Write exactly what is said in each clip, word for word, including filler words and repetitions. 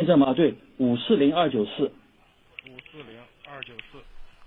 证码对，五四零二九四。 五四零二九四。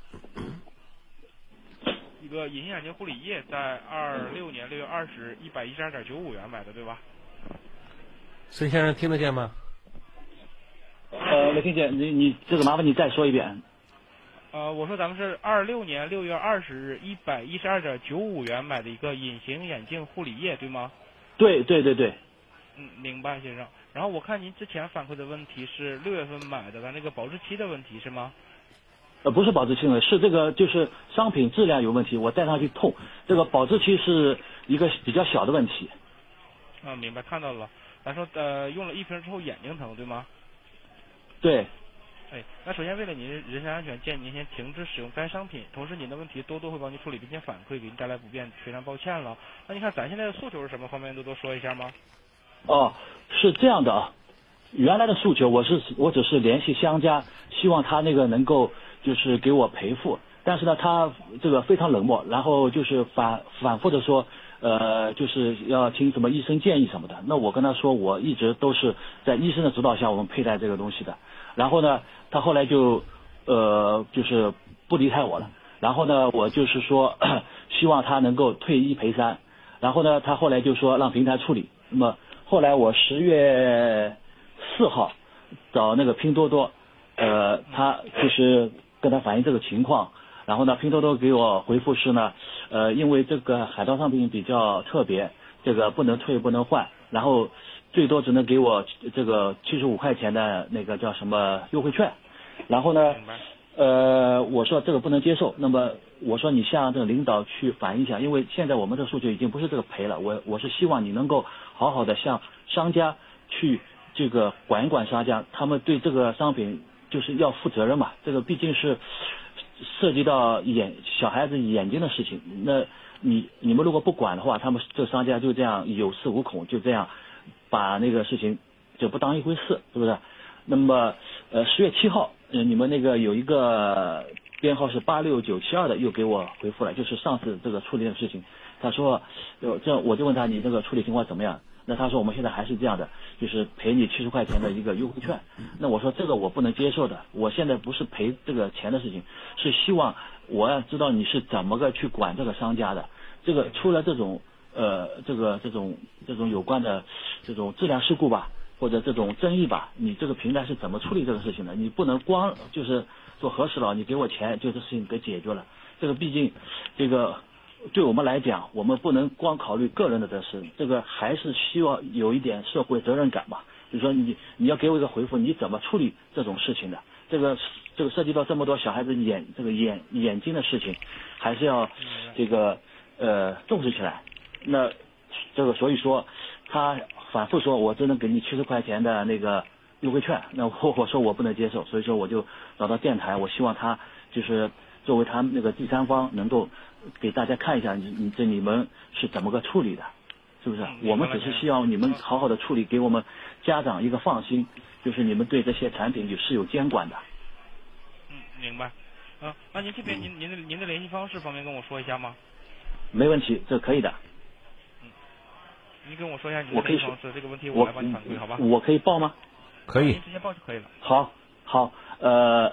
一个隐形眼镜护理液，在二六年六月二十日一百一十二点九五元买的，对吧？ 孙先生听得见吗？ 呃，没听见，你你这个麻烦你再说一遍。 呃，我说咱们是二六年六月二十日一百一十二点九五元买的一个隐形眼镜护理液，对吗？ 对对对对。 嗯，明白，先生。然后我看您之前反馈的问题是六月份买的，咱那个保质期的问题是吗？ 呃，不是保质期问题，是这个就是商品质量有问题，我戴上去痛。这个保质期是一个比较小的问题。 啊，明白，看到了。咱说呃，用了一瓶之后眼睛疼，对吗？ 对。 哎，那首先为了您人身安全，建议您先停止使用该商品，同时您的问题多多会帮您处理，并且反馈，给您带来不便，非常抱歉了。那您看咱现在的诉求是什么？方便多多说一下吗？ 哦，是这样的啊，原来的诉求我是我只是联系商家，希望他那个能够就是给我赔付，但是呢他这个非常冷漠，然后就是反反复的说呃就是要听什么医生建议什么的。那我跟他说我一直都是在医生的指导下我们佩戴这个东西的，然后呢他后来就呃就是不离开我了，然后呢我就是说希望他能够退一赔三，然后呢他后来就说让平台处理。那么后来我十月四号找那个拼多多，呃，他就是跟他反映这个情况，然后呢，拼多多给我回复是呢，呃，因为这个海盗商品比较特别，这个不能退不能换，然后最多只能给我这个七十五块钱的那个叫什么优惠券，然后呢，呃，我说这个不能接受，那么我说你向这个领导去反映一下，因为现在我们的诉求已经不是这个赔了，我我是希望你能够好好的向商家去这个管一管商家，他们对这个商品就是要负责任嘛，这个毕竟是涉及到眼小孩子眼睛的事情，那你你们如果不管的话，他们这个商家就这样有恃无恐，就这样把那个事情就不当一回事，是不是？那么呃十月七号，呃你们那个有一个编号是八六九七二的又给我回复了，就是上次这个处理的事情，他说呃这我就问他你这个处理情况怎么样？那他说我们现在还是这样的，就是赔你七十块钱的一个优惠券。那我说这个我不能接受的，我现在不是赔这个钱的事情，是希望我要知道你是怎么个去管这个商家的。这个出了这种呃这个这种这种有关的这种质量事故吧，或者这种争议吧，你这个平台是怎么处理这个事情的？你不能光就是做核实了，你给我钱就这事情给解决了。这个毕竟这个。对我们来讲，我们不能光考虑个人的得失，这个还是希望有一点社会责任感嘛。比如说你你要给我一个回复，你怎么处理这种事情的？这个这个涉及到这么多小孩子眼这个眼眼睛的事情，还是要这个呃重视起来。那这个所以说他反复说我只能给你七十块钱的那个优惠券，那我我说我不能接受，所以说我就找到电台，我希望他就是作为他那个第三方能够给大家看一下你你这你们是怎么个处理的，是不是？我们只是希望你们好好的处理，给我们家长一个放心，就是你们对这些产品是有监管的。 嗯，明白。啊，那您这边您您的您的联系方式方便跟我说一下吗？ 没问题，这可以的。 嗯，您跟我说一下您的联系方式，这个问题我来帮你反馈，好吧？ 我可以报吗？ 可以。 您直接报就可以了。 好，好，呃，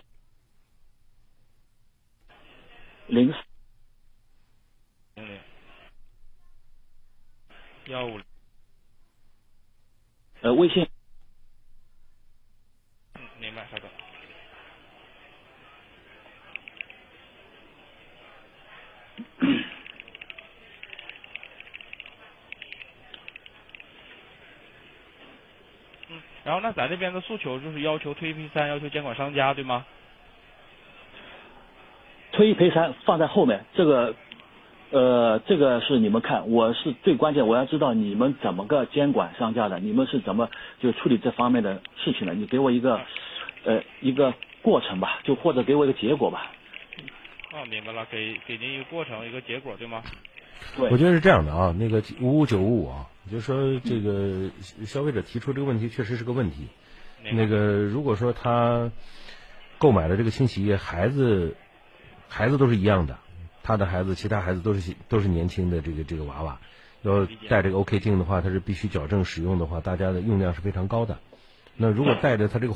零四。 零零幺五， 呃，微信。 嗯，明白，稍等。嗯，然后那咱这边的诉求就是要求退一赔三，要求监管商家，对吗？ 退一赔三放在后面，这个。呃，这个是你们看，我是最关键，我要知道你们怎么个监管商家的，你们是怎么就处理这方面的事情的？你给我一个呃一个过程吧，就或者给我一个结果吧。 哦，明白了，给给您一个过程，一个结果，对吗？ 对。 我觉得是这样的啊，那个五五九五五啊，就是说这个消费者提出这个问题确实是个问题。那个如果说他购买的这个清洗液，孩子孩子都是一样的。他的孩子，其他孩子都是都是年轻的这个这个娃娃，要带这个 OK 镜的话，它是必须矫正使用的话，大家的用量是非常高的。那如果带着他这个